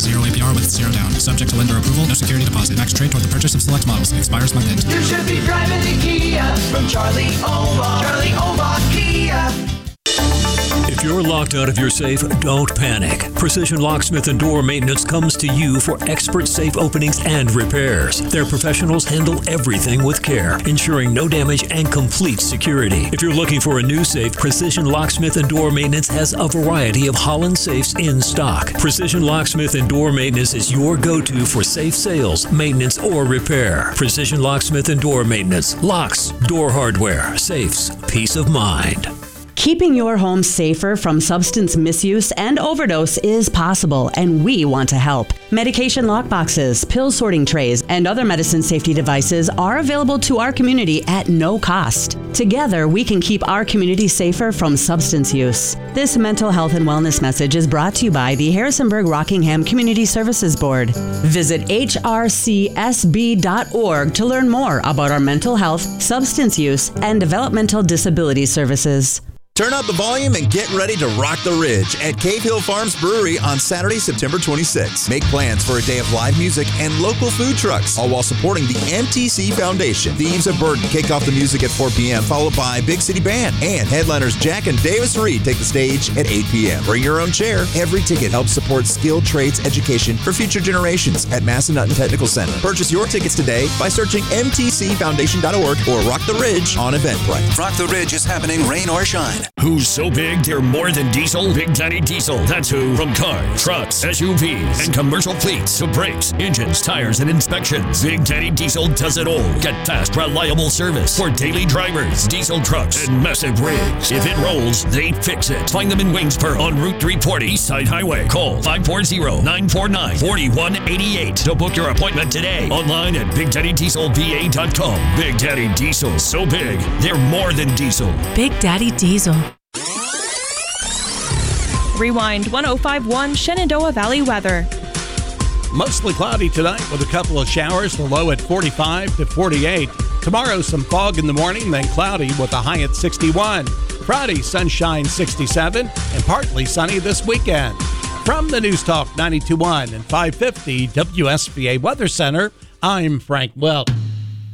0 APR with 0 down. Subject to lender approval. No security deposit. Max trade toward the purchase of select models. Expires month end. You should be driving a Kia from Charlie Omar. Charlie Omar Kia. If you're locked out of your safe, don't panic. Precision Locksmith and Door Maintenance comes to you for expert safe openings and repairs. Their professionals handle everything with care, ensuring no damage and complete security. If you're looking for a new safe, Precision Locksmith and Door Maintenance has a variety of Holland safes in stock. Precision Locksmith and Door Maintenance is your go-to for safe sales, maintenance, or repair. Precision Locksmith and Door Maintenance. Locks, door hardware, safes, peace of mind. Keeping your home safer from substance misuse and overdose is possible, and we want to help. Medication lockboxes, pill sorting trays, and other medicine safety devices are available to our community at no cost. Together, we can keep our community safer from substance use. This mental health and wellness message is brought to you by the Harrisonburg-Rockingham Community Services Board. Visit hrcsb.org to learn more about our mental health, substance use, and developmental disability services. Turn up the volume and get ready to rock the Ridge at Cave Hill Farms Brewery on Saturday, September 26th. Make plans for a day of live music and local food trucks, all while supporting the MTC Foundation. Thieves of Burden kick off the music at 4 p.m., followed by Big City Band. And headliners Jack and Davis Reed take the stage at 8 p.m. Bring your own chair. Every ticket helps support skilled trades education for future generations at Massanutten Technical Center. Purchase your tickets today by searching mtcfoundation.org or Rock the Ridge on Eventbrite. Rock the Ridge is happening rain or shine. Who's so big they're more than diesel? Big Daddy Diesel. That's who. From cars, trucks, SUVs, and commercial fleets to brakes, engines, tires, and inspections. Big Daddy Diesel does it all. Get fast, reliable service for daily drivers, diesel trucks, and massive rigs. If it rolls, they fix it. Find them in Waynesboro on Route 340 East Side Highway. Call 540-949-4188 to book your appointment today. Online at BigDaddyDieselVA.com. Big Daddy Diesel. So big, they're more than diesel. Big Daddy Diesel. Rewind 105.1 Shenandoah Valley weather. Mostly cloudy tonight with a couple of showers, the low at 45 to 48. Tomorrow, some fog in the morning, then cloudy with a high at 61. Friday, sunshine 67 and partly sunny this weekend. From the News Talk 92.1 and 550 WSVA Weather Center, I'm Frank Welch.